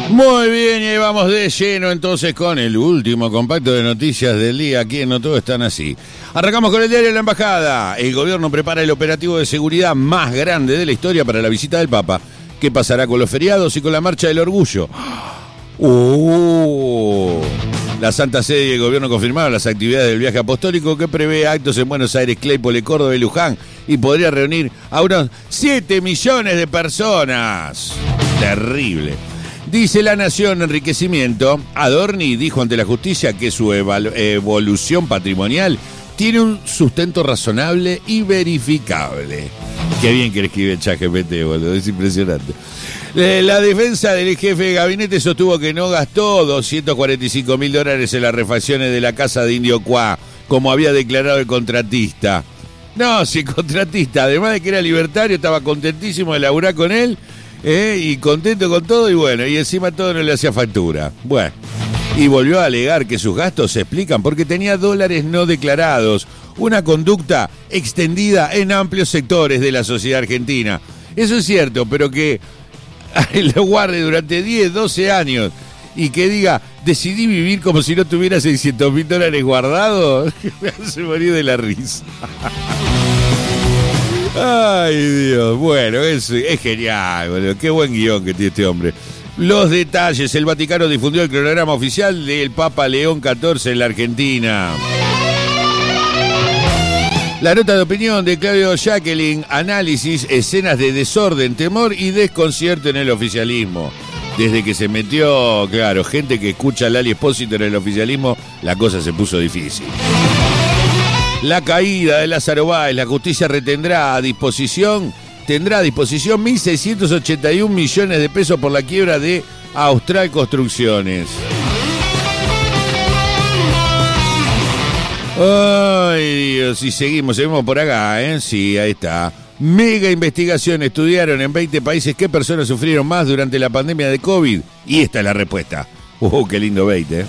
Muy bien, y ahí vamos de lleno entonces con el último compacto de noticias del día. Aquí en No Todo Están Así. Arrancamos con el diario de la Embajada. El gobierno prepara el operativo de seguridad más grande de la historia para la visita del Papa. ¿Qué pasará con los feriados y con la marcha del orgullo? La Santa Sede y el gobierno confirmaron las actividades del viaje apostólico que prevé actos en Buenos Aires, Claypole, Córdoba y Luján y podría reunir a unos 7 millones de personas. Terrible. Dice La Nación, enriquecimiento. Adorni dijo ante la justicia que su evolución patrimonial tiene un sustento razonable y verificable. Qué bien que le escribe el ChatGPT, boludo, es impresionante. La defensa del jefe de gabinete sostuvo que no gastó $245.000 en las refacciones de la casa de Indio Cuá, como había declarado el contratista. No, si el contratista, además de que era libertario, estaba contentísimo de laburar con él, y contento con todo, y bueno, y encima todo no le hacía factura. Bueno, y volvió a alegar que sus gastos se explican porque tenía dólares no declarados, una conducta extendida en amplios sectores de la sociedad argentina. Eso es cierto, pero que lo guarde durante 10, 12 años y que diga, decidí vivir como si no tuviera $600.000 guardados, me hace morir de la risa. Ay, Dios, bueno, es genial, boludo. Qué buen guión que tiene este hombre. Los detalles, el Vaticano difundió el cronograma oficial del Papa León XIV en la Argentina. La nota de opinión de Claudio Jacqueline, análisis, escenas de desorden, temor y desconcierto en el oficialismo. Desde que se metió, claro, gente que escucha a Lali Espósito en el oficialismo, la cosa se puso difícil. La caída de Lázaro Báez, la justicia tendrá a disposición 1.681 millones de pesos por la quiebra de Austral Construcciones. Ay, Dios, y seguimos por acá, ¿eh? Sí, ahí está. Mega investigación, estudiaron en 20 países qué personas sufrieron más durante la pandemia de COVID. Y esta es la respuesta. Qué lindo 20, ¿eh?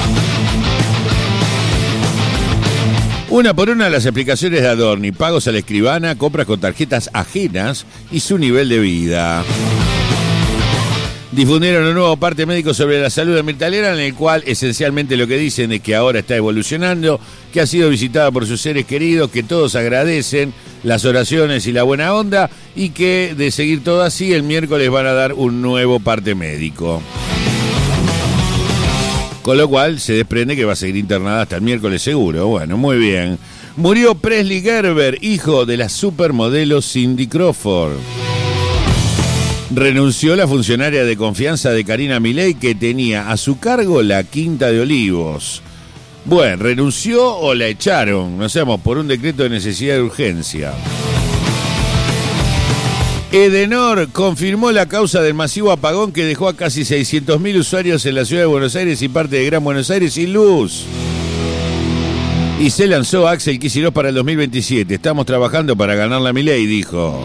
Una por una las explicaciones de Adorni, pagos a la escribana, compras con tarjetas ajenas y su nivel de vida. Difundieron un nuevo parte médico sobre la salud de Mirta Legrand, en el cual esencialmente lo que dicen es que ahora está evolucionando, que ha sido visitada por sus seres queridos, que todos agradecen las oraciones y la buena onda y que de seguir todo así el miércoles van a dar un nuevo parte médico. Con lo cual se desprende que va a seguir internada hasta el miércoles seguro. Bueno, muy bien. Murió Presley Gerber, hijo de la supermodelo Cindy Crawford. Renunció la funcionaria de confianza de Karina Milei que tenía a su cargo la Quinta de Olivos. Bueno, ¿renunció o la echaron? No sabemos, por un decreto de necesidad de urgencia. Edenor confirmó la causa del masivo apagón que dejó a casi 600.000 usuarios en la ciudad de Buenos Aires y parte de Gran Buenos Aires sin luz. Y se lanzó Axel Kicillof para el 2027. Estamos trabajando para ganar la Milei, dijo.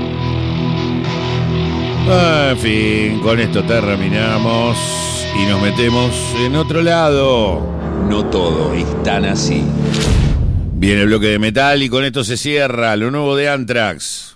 En fin, con esto terminamos y nos metemos en otro lado. No todo es tan así. Viene el bloque de metal y con esto se cierra lo nuevo de Anthrax.